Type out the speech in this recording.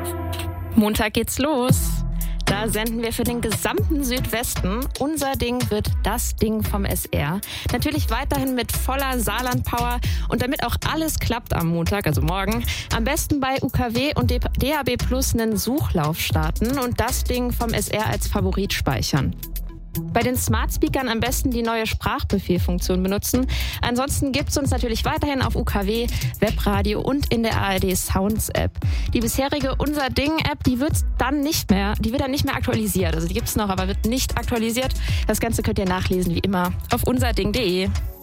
Montag geht's los. Da senden wir für den gesamten Südwesten. Unser Ding wird das Ding vom SR. Natürlich weiterhin mit voller Saarland-Power. Und damit auch alles klappt am Montag, also morgen, am besten bei UKW und DAB Plus einen Suchlauf starten und das Ding vom SR als Favorit speichern. Bei den Smart Speakern am besten die neue Sprachbefehlfunktion benutzen. Ansonsten gibt's uns natürlich weiterhin auf UKW, Webradio und in der ARD Sounds App. Die bisherige Unser Ding App, die wird dann nicht mehr aktualisiert. Also die gibt's noch, aber wird nicht aktualisiert. Das Ganze könnt ihr nachlesen wie immer auf unserding.de.